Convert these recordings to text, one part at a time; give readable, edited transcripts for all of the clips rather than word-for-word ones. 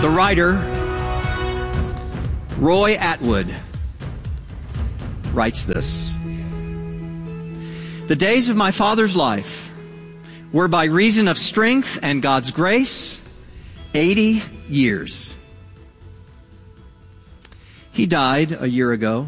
The writer, Roy Atwood, writes this. The days of my father's life were by reason of strength and God's grace 80 years. He died a year ago.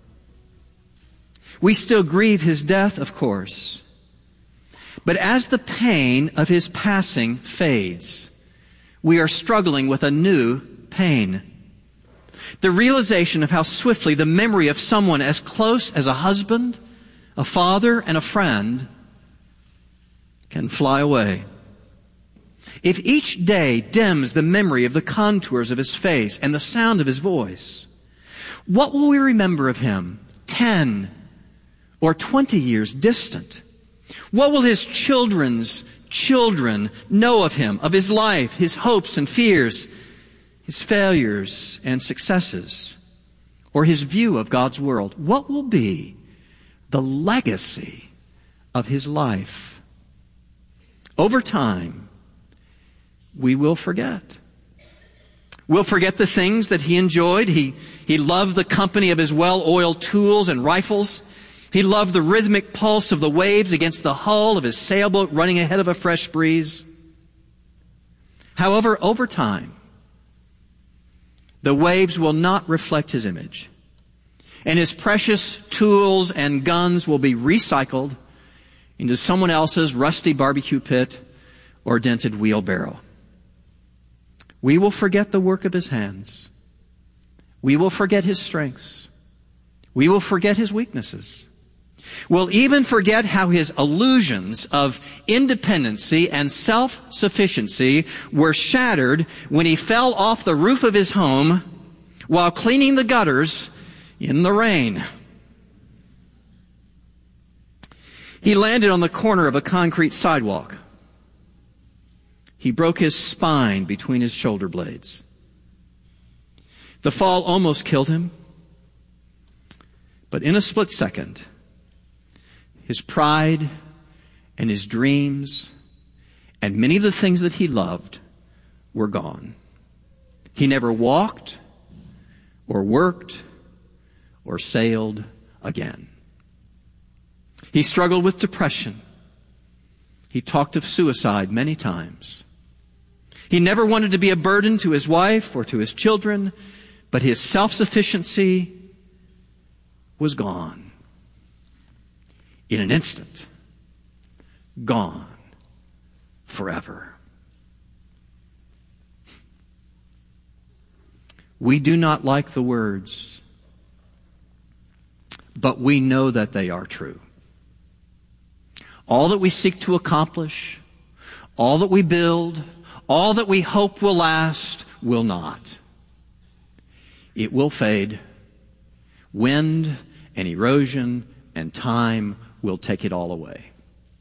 We still grieve his death, of course. But as the pain of his passing fades, we are struggling with a new pain. The realization of how swiftly the memory of someone as close as a husband, a father, and a friend can fly away. If each day dims the memory of the contours of his face and the sound of his voice, what will we remember of him 10 or 20 years distant? What will his children's children know of him, of his life, his hopes and fears, his failures and successes, or his view of God's world? What will be the legacy of his life? Over time, we will forget. We'll forget the things that he enjoyed. He loved the company of his well-oiled tools and rifles. He loved the rhythmic pulse of the waves against the hull of his sailboat running ahead of a fresh breeze. However, over time, the waves will not reflect his image, and his precious tools and guns will be recycled into someone else's rusty barbecue pit or dented wheelbarrow. We will forget the work of his hands. We will forget his strengths. We will forget his weaknesses. We'll even forget how his illusions of independency and self-sufficiency were shattered when he fell off the roof of his home while cleaning the gutters in the rain. He landed on the corner of a concrete sidewalk. He broke his spine between his shoulder blades. The fall almost killed him, but in a split second, his pride and his dreams and many of the things that he loved were gone. He never walked or worked or sailed again. He struggled with depression. He talked of suicide many times. He never wanted to be a burden to his wife or to his children, but his self-sufficiency was gone. In an instant, gone forever. We do not like the words, but we know that they are true. All that we seek to accomplish, all that we build, all that we hope will last, will not. It will fade. Wind and erosion and time will take it all away.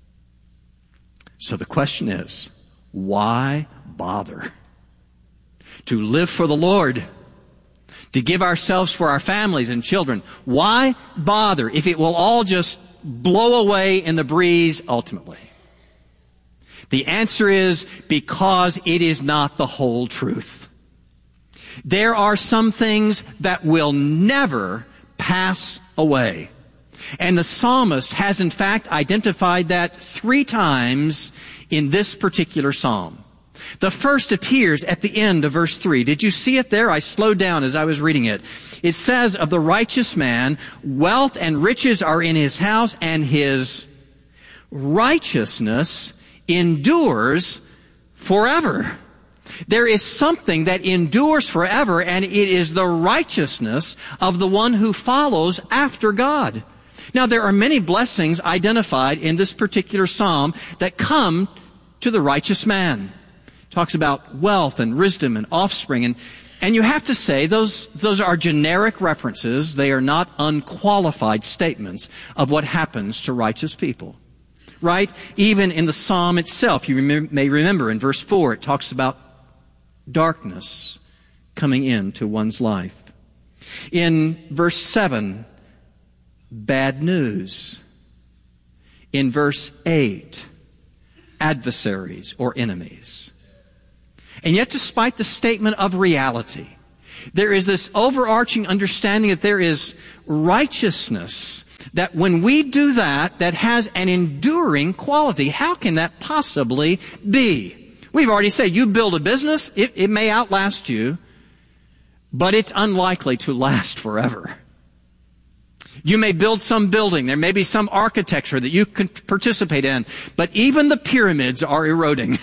So the question is, why bother? To live for the Lord, to give ourselves for our families and children. Why bother if it will all just blow away in the breeze ultimately? The answer is because it is not the whole truth. There are some things that will never pass away. And the psalmist has in fact identified that 3 times in this particular psalm. The first appears at the end of verse 3. Did you see it there? I slowed down as I was reading it. It says of the righteous man, wealth and riches are in his house, and his righteousness endures forever. There is something that endures forever, and it is the righteousness of the one who follows after God. Now, there are many blessings identified in this particular psalm that come to the righteous man. It talks about wealth and wisdom and offspring, and you have to say those are generic references. They are not unqualified statements of what happens to righteous people. Right? Even in the psalm itself, you may remember in verse 4, it talks about darkness coming into one's life. In verse 7, bad news. In verse 8, adversaries or enemies. And yet, despite the statement of reality, there is this overarching understanding that there is righteousness, that when we do that, that has an enduring quality. How can that possibly be? We've already said, you build a business, it may outlast you, but it's unlikely to last forever. You may build some building, there may be some architecture that you can participate in, but even the pyramids are eroding.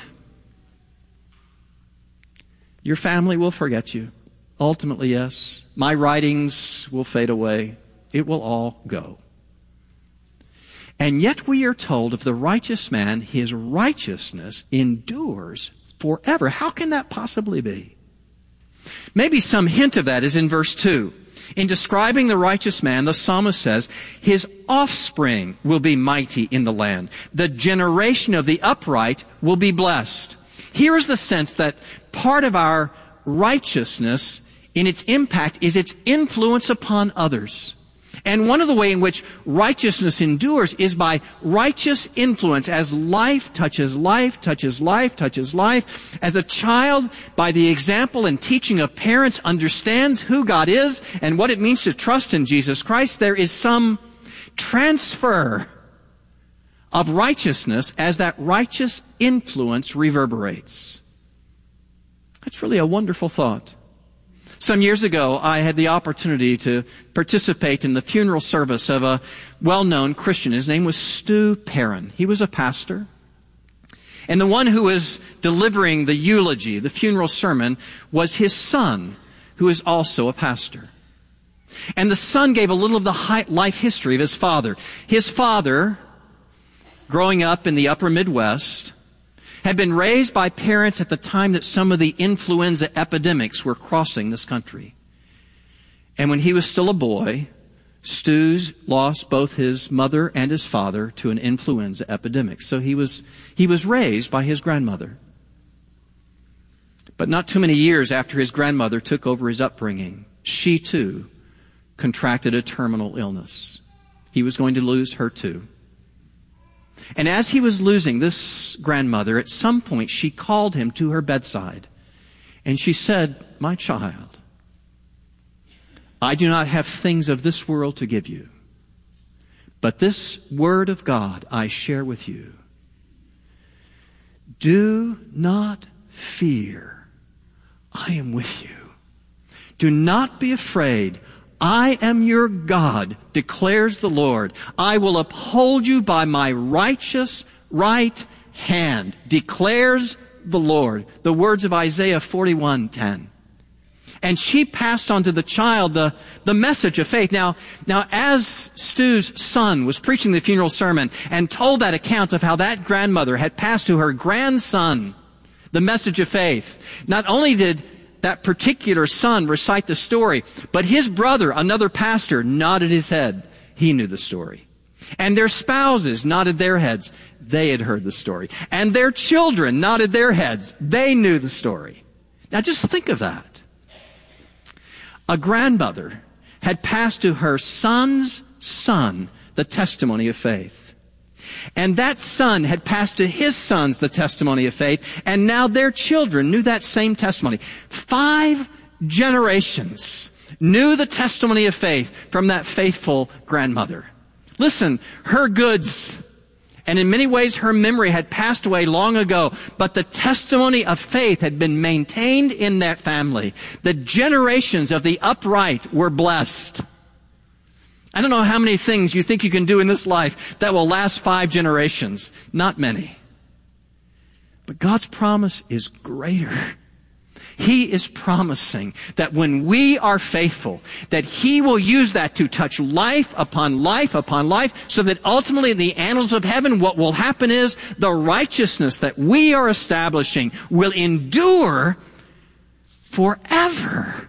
Your family will forget you. Ultimately, yes. My writings will fade away. It will all go. And yet we are told of the righteous man, his righteousness endures forever. How can that possibly be? Maybe some hint of that is in verse 2. In describing the righteous man, the psalmist says, his offspring will be mighty in the land. The generation of the upright will be blessed. Here is the sense that part of our righteousness in its impact is its influence upon others. And one of the ways in which righteousness endures is by righteous influence as life touches life, touches life, touches life. As a child, by the example and teaching of parents, understands who God is and what it means to trust in Jesus Christ, there is some transfer of righteousness as that righteous influence reverberates. That's really a wonderful thought. Some years ago, I had the opportunity to participate in the funeral service of a well-known Christian. His name was Stu Perrin. He was a pastor. And the one who was delivering the eulogy, the funeral sermon, was his son, who is also a pastor. And the son gave a little of the life history of his father. His father, growing up in the upper Midwest, had been raised by parents at the time that some of the influenza epidemics were crossing this country. And when he was still a boy, Stu's lost both his mother and his father to an influenza epidemic. So he was raised by his grandmother. But not too many years after his grandmother took over his upbringing, she too contracted a terminal illness. He was going to lose her too. And as he was losing this grandmother, at some point she called him to her bedside. And she said, "My child, I do not have things of this world to give you, but this word of God I share with you. Do not fear. I am with you. Do not be afraid. I am your God, declares the Lord. I will uphold you by my righteous right hand, declares the Lord." The words of Isaiah 41:10. And she passed on to the child the message of faith. Now, as Stu's son was preaching the funeral sermon and told that account of how that grandmother had passed to her grandson the message of faith, not only did that particular son recite the story, but his brother, another pastor, nodded his head. He knew the story. And their spouses nodded their heads. They had heard the story. And their children nodded their heads. They knew the story. Now just think of that. A grandmother had passed to her son's son the testimony of faith. And that son had passed to his sons the testimony of faith, and now their children knew that same testimony. 5 generations knew the testimony of faith from that faithful grandmother. Listen, her goods, and in many ways her memory had passed away long ago, but the testimony of faith had been maintained in that family. The generations of the upright were blessed. I don't know how many things you think you can do in this life that will last 5 generations. Not many. But God's promise is greater. He is promising that when we are faithful, that He will use that to touch life upon life upon life, so that ultimately in the annals of heaven, what will happen is the righteousness that we are establishing will endure forever.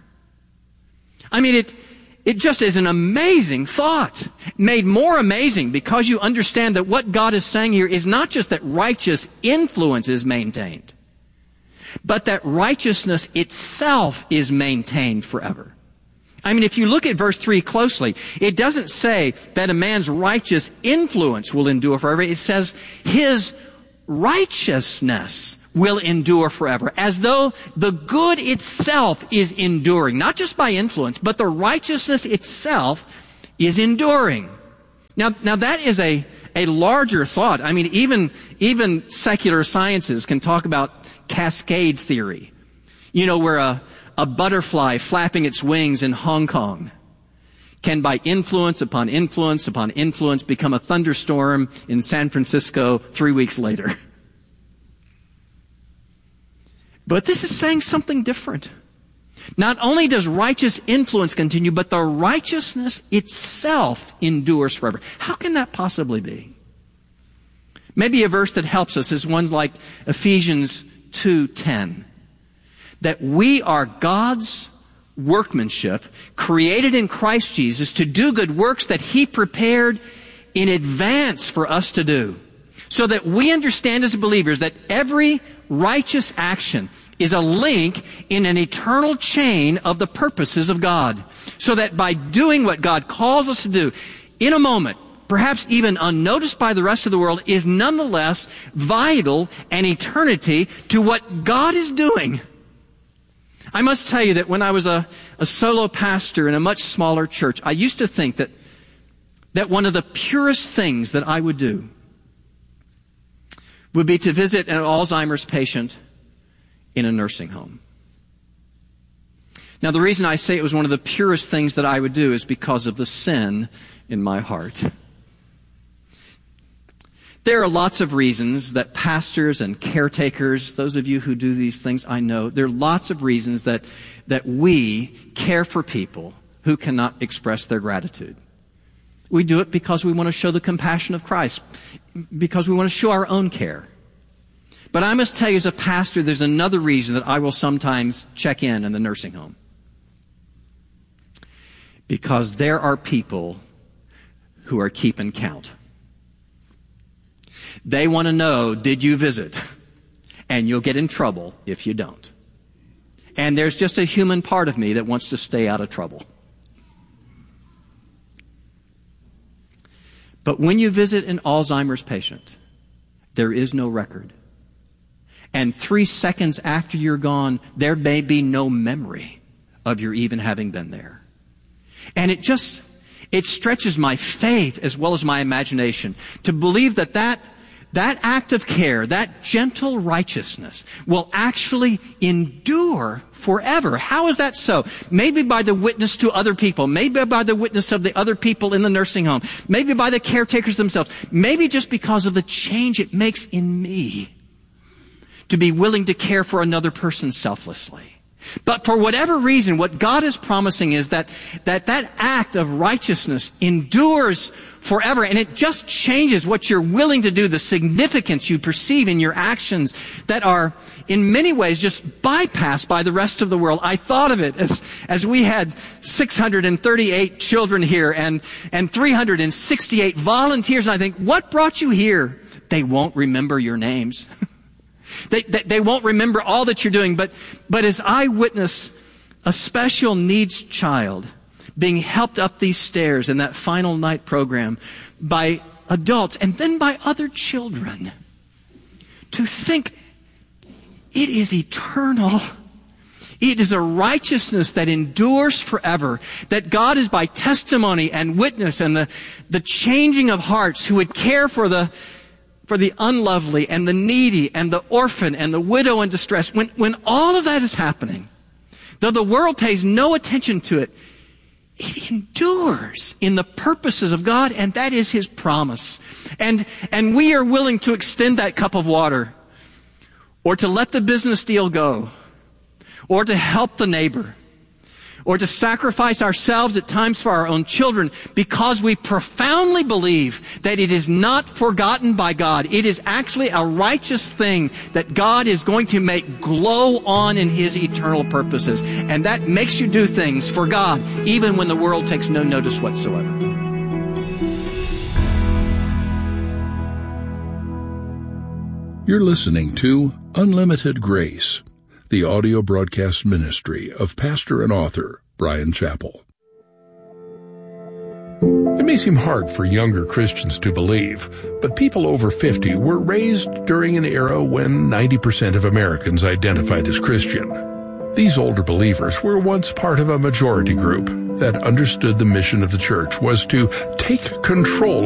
I mean, it just is an amazing thought, made more amazing because you understand that what God is saying here is not just that righteous influence is maintained, but that righteousness itself is maintained forever. I mean, if you look at verse 3 closely, it doesn't say that a man's righteous influence will endure forever. It says his righteousness will endure forever, as though the good itself is enduring, not just by influence, but the righteousness itself is enduring. Now that is a larger thought. I mean, even secular sciences can talk about cascade theory. You know, where a butterfly flapping its wings in Hong Kong can, by influence upon influence upon influence, become a thunderstorm in San Francisco 3 weeks later. But this is saying something different. Not only does righteous influence continue, but the righteousness itself endures forever. How can that possibly be? Maybe a verse that helps us is one like Ephesians 2:10. That we are God's workmanship, created in Christ Jesus to do good works that He prepared in advance for us to do. So that we understand as believers that every righteous action is a link in an eternal chain of the purposes of God. So that by doing what God calls us to do, in a moment, perhaps even unnoticed by the rest of the world, is nonetheless vital and eternity to what God is doing. I must tell you that when I was a solo pastor in a much smaller church, I used to think that one of the purest things that I would do would be to visit an Alzheimer's patient in a nursing home. Now, the reason I say it was one of the purest things that I would do is because of the sin in my heart. There are lots of reasons that pastors and caretakers, those of you who do these things, I know, there are lots of reasons that we care for people who cannot express their gratitude. We do it because we want to show the compassion of Christ, because we want to show our own care. But I must tell you as a pastor, there's another reason that I will sometimes check in the nursing home. Because there are people who are keeping count. They want to know, did you visit? And you'll get in trouble if you don't. And there's just a human part of me that wants to stay out of trouble. But when you visit an Alzheimer's patient, there is no record. And 3 seconds after you're gone, there may be no memory of your even having been there. And it stretches my faith as well as my imagination to believe that act of care, that gentle righteousness, will actually endure forever. How is that so? Maybe by the witness to other people. Maybe by the witness of the other people in the nursing home. Maybe by the caretakers themselves. Maybe just because of the change it makes in me to be willing to care for another person selflessly. But for whatever reason, what God is promising is that act of righteousness endures forever, and it just changes what you're willing to do, the significance you perceive in your actions that are in many ways just bypassed by the rest of the world. I thought of it as we had 638 children here and 368 volunteers, and I think, what brought you here? They won't remember your names. They won't remember all that you're doing, but as I witness a special needs child being helped up these stairs in that final night program by adults and then by other children, to think it is eternal. It is a righteousness that endures forever, that God is by testimony and witness and the changing of hearts who would care for the unlovely and the needy and the orphan and the widow in distress. When all of that is happening, though the world pays no attention to it, it endures in the purposes of God, and that is His promise. And we are willing to extend that cup of water, or to let the business deal go, or to help the neighbor, or to sacrifice ourselves at times for our own children, because we profoundly believe that it is not forgotten by God. It is actually a righteous thing that God is going to make glow on in His eternal purposes. And that makes you do things for God, even when the world takes no notice whatsoever. You're listening to Unlimited Grace, the audio broadcast ministry of pastor and author Bryan Chapell. It may seem hard for younger Christians to believe, but people over 50 were raised during an era when 90% of Americans identified as Christian. These older believers were once part of a majority group that understood the mission of the church was to take control